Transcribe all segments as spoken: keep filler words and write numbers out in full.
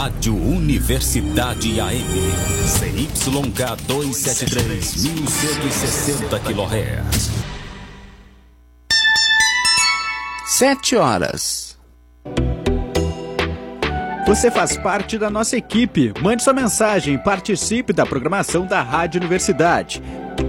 Rádio Universidade A M, C Y K duzentos e setenta e três, mil cento e sessenta quilohertz. Sete horas. Você faz parte da nossa equipe. Mande sua mensagem e participe da programação da Rádio Universidade.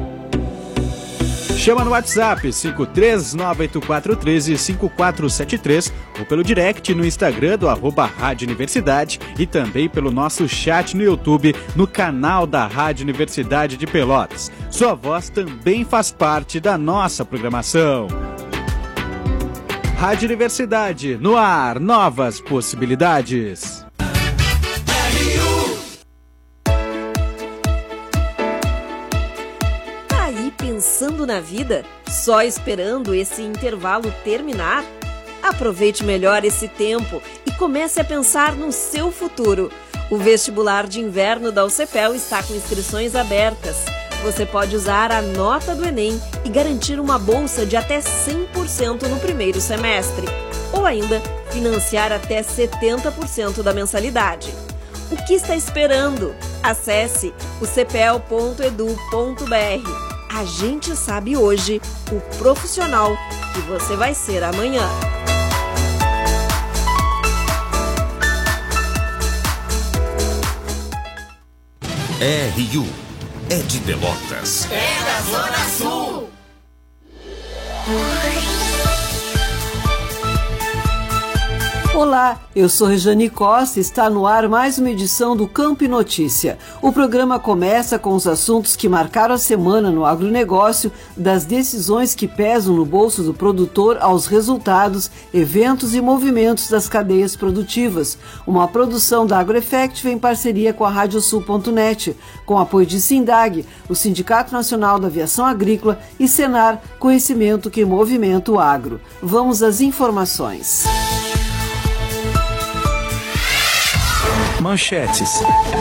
Chama no WhatsApp cinco três nove oito quatro um três cinco quatro sete três ou pelo direct no Instagram do arroba Rádio Universidade e também pelo nosso chat no YouTube no canal da Rádio Universidade de Pelotas. Sua voz também faz parte da nossa programação. Rádio Universidade, no ar, novas possibilidades. Tá aí pensando na vida? Só esperando esse intervalo terminar? Aproveite melhor esse tempo e comece a pensar no seu futuro. O vestibular de inverno da U C P E L está com inscrições abertas. Você pode usar a nota do Enem e garantir uma bolsa de até cem por cento no primeiro semestre. Ou ainda, financiar até setenta por cento da mensalidade. O que está esperando? Acesse o c p e l ponto e d u ponto b r. A gente sabe hoje o profissional que você vai ser amanhã. R U é de Pelotas. É da Zona Sul. Olá, eu sou Rejane Costa e está no ar mais uma edição do Campo e Notícia. O programa começa com os assuntos que marcaram a semana no agronegócio, das decisões que pesam no bolso do produtor aos resultados, eventos e movimentos das cadeias produtivas. Uma produção da AgroEffect em parceria com a Radiosul ponto net, com apoio de Sindag, o Sindicato Nacional da Aviação Agrícola e Senar, conhecimento que movimenta o agro. Vamos às informações. Manchetes.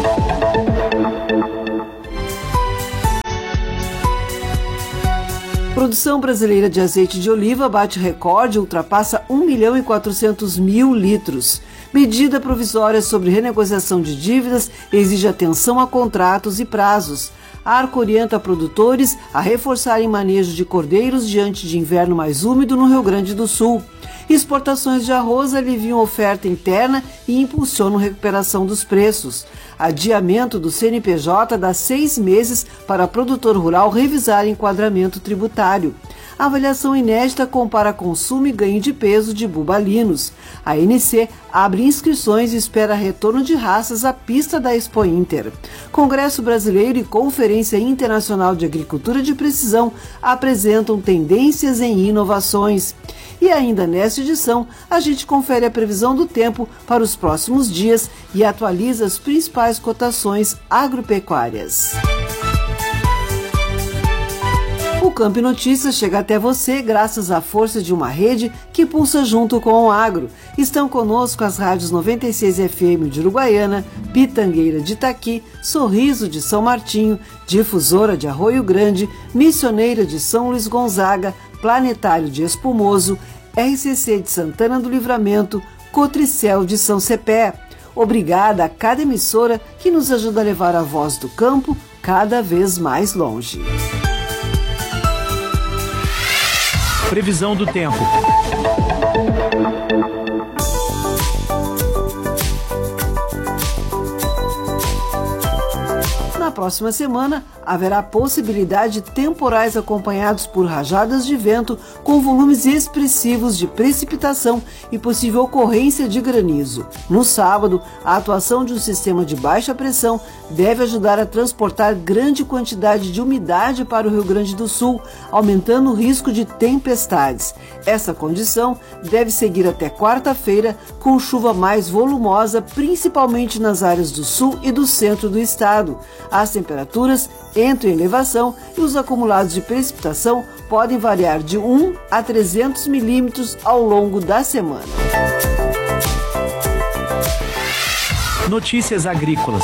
Produção brasileira de azeite de oliva bate recorde e ultrapassa um milhão e quatrocentos mil litros. Medida provisória sobre renegociação de dívidas exige atenção a contratos e prazos. A Arco orienta produtores a reforçarem manejo de cordeiros diante de inverno mais úmido no Rio Grande do Sul. Exportações de arroz aliviam oferta interna e impulsionam recuperação dos preços. Adiamento do C N P J dá seis meses para produtor rural revisar enquadramento tributário. A avaliação inédita compara consumo e ganho de peso de bubalinos. A A N C abre inscrições e espera retorno de raças à pista da Expo Inter. Congresso Brasileiro e Conferência Internacional de Agricultura de Precisão apresentam tendências em inovações. E ainda nesta edição, a gente confere a previsão do tempo para os próximos dias e atualiza as principais cotações agropecuárias. O Campo e Notícias chega até você graças à força de uma rede que pulsa junto com o agro. Estão conosco as rádios noventa e seis F M de Uruguaiana, Pitangueira de Itaqui, Sorriso de São Martinho, Difusora de Arroio Grande, Missioneira de São Luís Gonzaga, Planetário de Espumoso, R C C de Santana do Livramento, Cotricel de São Cepé. Obrigada a cada emissora que nos ajuda a levar a voz do campo cada vez mais longe. Previsão do tempo. Na próxima semana, haverá possibilidade de temporais acompanhados por rajadas de vento com volumes expressivos de precipitação e possível ocorrência de granizo. No sábado, a atuação de um sistema de baixa pressão deve ajudar a transportar grande quantidade de umidade para o Rio Grande do Sul, aumentando o risco de tempestades. Essa condição deve seguir até quarta-feira, com chuva mais volumosa, principalmente nas áreas do sul e do centro do estado. As temperaturas entram em elevação e os acumulados de precipitação podem variar de um a trezentos milímetros ao longo da semana. Notícias agrícolas.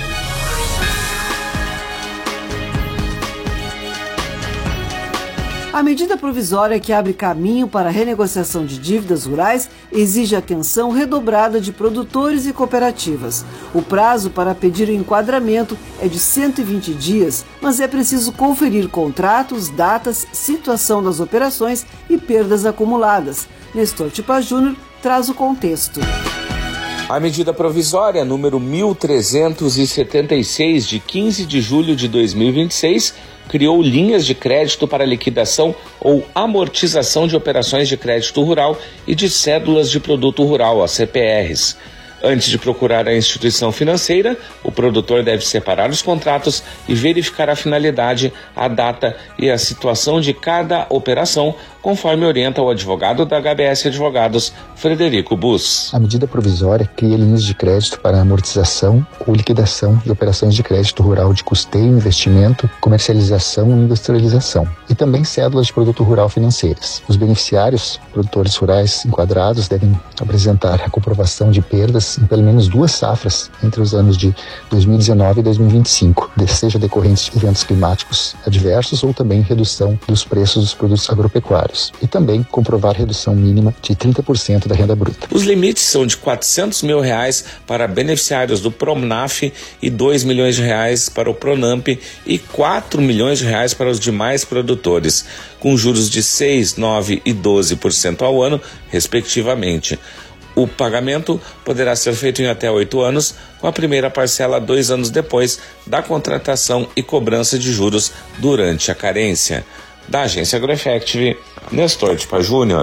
A A medida provisória que abre caminho para a renegociação de dívidas rurais exige atenção redobrada de produtores e cooperativas. O prazo para pedir o enquadramento é de cento e vinte dias, mas é preciso conferir contratos, datas, situação das operações e perdas acumuladas. Nestor Tipa Júnior traz o contexto. A medida provisória número mil trezentos e setenta e seis, de quinze de julho de dois mil e vinte e seis, criou linhas de crédito para liquidação ou amortização de operações de crédito rural e de cédulas de produto rural, as C P Rs. Antes de procurar a instituição financeira, o produtor deve separar os contratos e verificar a finalidade, a data e a situação de cada operação, conforme orienta o advogado da H B S Advogados, Frederico Bus. A medida provisória cria linhas de crédito para amortização ou liquidação de operações de crédito rural de custeio, investimento, comercialização e industrialização, e também cédulas de produto rural financeiras. Os beneficiários, produtores rurais enquadrados, devem apresentar a comprovação de perdas em pelo menos duas safras entre os anos de dois mil e dezenove e dois mil e vinte e cinco, seja decorrentes de eventos climáticos adversos ou também redução dos preços dos produtos agropecuários, e também comprovar redução mínima de trinta por cento da renda bruta. Os limites são de quatrocentos mil reais para beneficiários do Pronaf e dois milhões de reais para o Pronamp e quatro milhões de reais para os demais produtores, com juros de seis, nove e doze por cento ao ano, respectivamente. O pagamento poderá ser feito em até oito anos, com a primeira parcela dois anos depois da contratação e cobrança de juros durante a carência. Da agência AgroEffective, Nestor Tipa Júnior.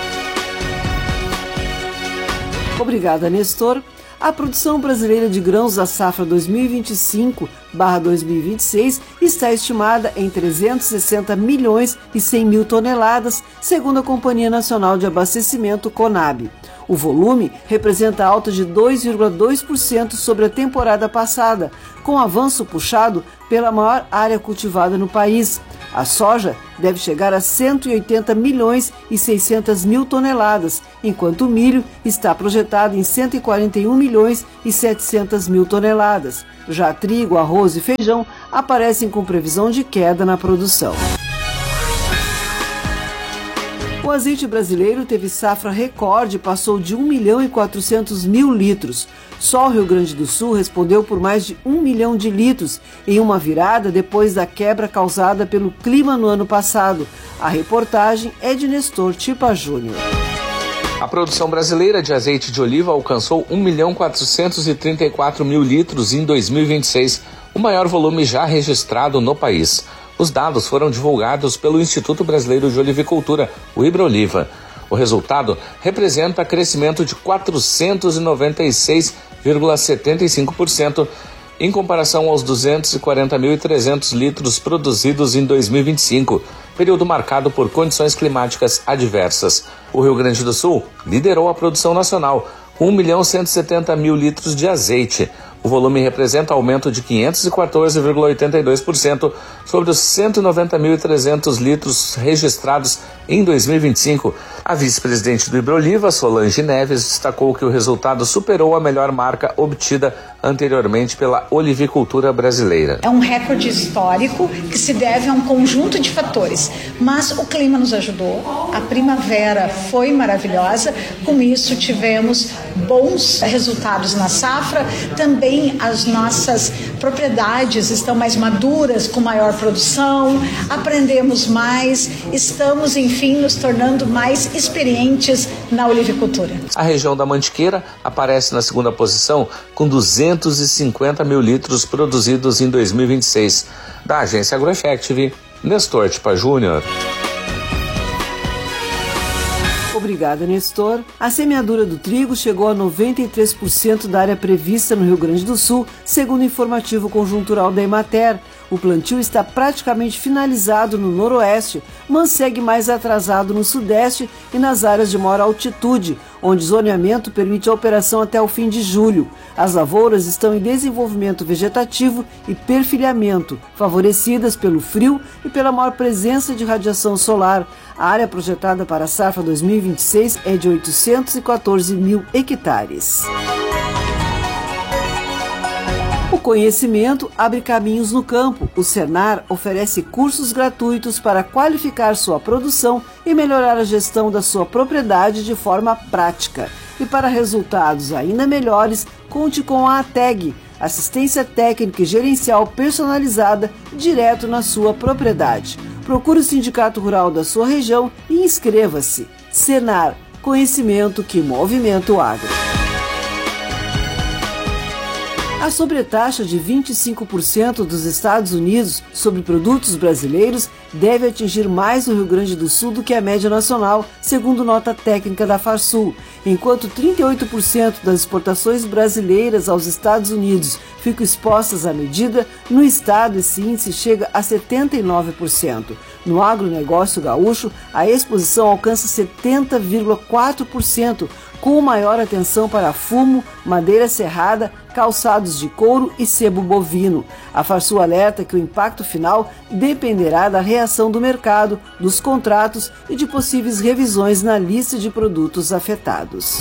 Obrigada, Nestor. A produção brasileira de grãos da safra dois mil e vinte e cinco barra dois mil e vinte e seis está estimada em trezentos e sessenta milhões e cem mil toneladas, segundo a Companhia Nacional de Abastecimento, Conab. O volume representa alta de dois vírgula dois por cento sobre a temporada passada, com avanço puxado pela maior área cultivada no país. A soja deve chegar a cento e oitenta milhões e seiscentas mil toneladas, enquanto o milho está projetado em cento e quarenta e um milhões e setecentas mil toneladas. Já trigo, arroz e feijão aparecem com previsão de queda na produção. O azeite brasileiro teve safra recorde e passou de um milhão e quatrocentos mil litros. Só o Rio Grande do Sul respondeu por mais de um milhão de litros, em uma virada depois da quebra causada pelo clima no ano passado. A reportagem é de Nestor Tipa Júnior. A produção brasileira de azeite de oliva alcançou um milhão quatrocentos e trinta e quatro mil litros em dois mil e vinte e seis, o maior volume já registrado no país. Os dados foram divulgados pelo Instituto Brasileiro de Olivicultura, o IBRAOliva. O resultado representa crescimento de quatrocentos e noventa e seis vírgula setenta e cinco por cento em comparação aos duzentos e quarenta mil e trezentos litros produzidos em dois mil e vinte e cinco, período marcado por condições climáticas adversas. O Rio Grande do Sul liderou a produção nacional, com um milhão cento e setenta mil litros de azeite. O volume representa aumento de quinhentos e quatorze vírgula oitenta e dois por cento sobre os cento e noventa mil e trezentos litros registrados em dois mil e vinte e cinco. A vice-presidente do IBRAOliva, Solange Neves, destacou que o resultado superou a melhor marca obtida anteriormente pela olivicultura brasileira. É um recorde histórico que se deve a um conjunto de fatores, mas o clima nos ajudou, a primavera foi maravilhosa, com isso tivemos bons resultados na safra, também as nossas propriedades estão mais maduras, com maior produção, aprendemos mais, estamos, enfim, nos tornando mais experientes na olivicultura. A região da Mantiqueira aparece na segunda posição, com duzentos e cinquenta mil litros produzidos em dois mil e vinte e seis. Da agência AgroEffective, Nestor Tipa Júnior. Obrigada, Nestor. A semeadura do trigo chegou a noventa e três por cento da área prevista no Rio Grande do Sul, segundo o informativo conjuntural da Emater. O plantio está praticamente finalizado no noroeste, mas segue mais atrasado no sudeste e nas áreas de maior altitude, onde o zoneamento permite a operação até o fim de julho. As lavouras estão em desenvolvimento vegetativo e perfilhamento, favorecidas pelo frio e pela maior presença de radiação solar. A área projetada para a safra dois mil e vinte e seis é de oitocentos e quatorze mil hectares. O conhecimento abre caminhos no campo. O Senar oferece cursos gratuitos para qualificar sua produção e melhorar a gestão da sua propriedade de forma prática. E para resultados ainda melhores, conte com a ATEG, assistência técnica e gerencial personalizada direto na sua propriedade. Procure o Sindicato Rural da sua região e inscreva-se. Senar, conhecimento que movimenta o agro. A sobretaxa de vinte e cinco por cento dos Estados Unidos sobre produtos brasileiros deve atingir mais o Rio Grande do Sul do que a média nacional, segundo nota técnica da Farsul. Enquanto trinta e oito por cento das exportações brasileiras aos Estados Unidos ficam expostas à medida, no estado esse índice chega a setenta e nove por cento. No agronegócio gaúcho, a exposição alcança setenta vírgula quatro por cento, com maior atenção para fumo, madeira serrada, calçados de couro e sebo bovino. A Farsul alerta que o impacto final dependerá da reação do mercado, dos contratos e de possíveis revisões na lista de produtos afetados.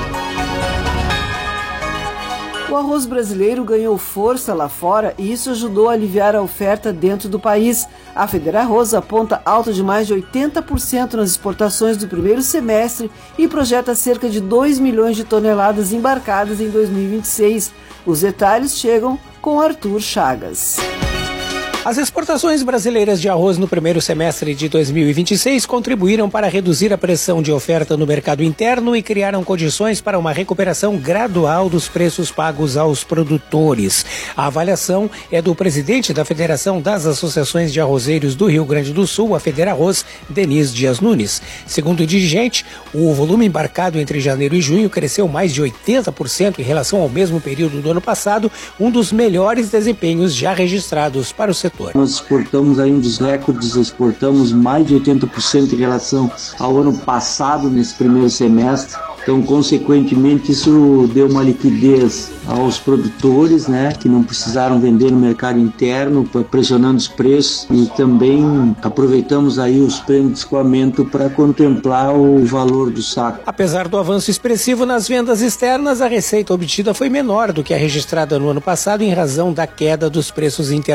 O arroz brasileiro ganhou força lá fora e isso ajudou a aliviar a oferta dentro do país. A Federarroz aponta alta de mais de oitenta por cento nas exportações do primeiro semestre e projeta cerca de dois milhões de toneladas embarcadas em dois mil e vinte e seis. Os detalhes chegam com Arthur Chagas. As exportações brasileiras de arroz no primeiro semestre de dois mil e vinte e seis contribuíram para reduzir a pressão de oferta no mercado interno e criaram condições para uma recuperação gradual dos preços pagos aos produtores. A avaliação é do presidente da Federação das Associações de Arrozeiros do Rio Grande do Sul, a Federarroz, Denis Dias Nunes. Segundo o dirigente, o volume embarcado entre janeiro e junho cresceu mais de oitenta por cento em relação ao mesmo período do ano passado, um dos melhores desempenhos já registrados para o setor. Nós exportamos aí um dos recordes, exportamos mais de oitenta por cento em relação ao ano passado nesse primeiro semestre. Então, consequentemente, isso deu uma liquidez aos produtores, né, que não precisaram vender no mercado interno, pressionando os preços, e também aproveitamos aí os prêmios de escoamento para contemplar o valor do saco. Apesar do avanço expressivo nas vendas externas, a receita obtida foi menor do que a registrada no ano passado em razão da queda dos preços internacionais.